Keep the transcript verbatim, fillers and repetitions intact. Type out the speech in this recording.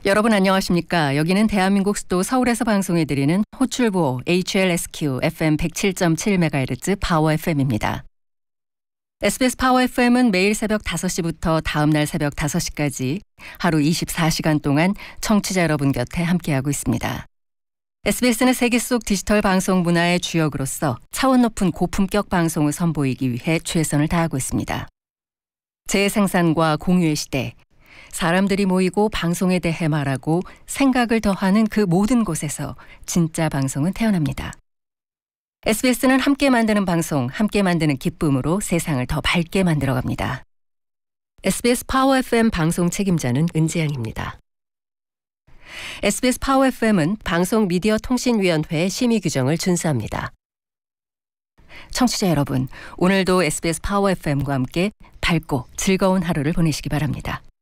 여러분 안녕하십니까? 여기는 대한민국 수도 서울에서 방송해드리는 호출보 에이치엘에스큐 에프엠 백칠 점 칠 메가헤르츠 파워 에프엠입니다. 에스비에스 파워 에프엠은 매일 새벽 다섯 시부터 다음 날 새벽 다섯 시까지 하루 이십사 시간 동안 청취자 여러분 곁에 함께하고 있습니다. 에스비에스는 세계 속 디지털 방송 문화의 주역으로서 차원 높은 고품격 방송을 선보이기 위해 최선을 다하고 있습니다. 재생산과 공유의 시대, 사람들이 모이고 방송에 대해 말하고 생각을 더하는 그 모든 곳에서 진짜 방송은 태어납니다. 에스비에스는 함께 만드는 방송, 함께 만드는 기쁨으로 세상을 더 밝게 만들어갑니다. 에스비에스 파워 에프엠 방송 책임자는 은지양입니다. 에스비에스 파워 에프엠은 방송미디어통신위원회의 심의 규정을 준수합니다. 청취자 여러분, 오늘도 에스비에스 파워 에프엠과 함께 밝고 즐거운 하루를 보내시기 바랍니다.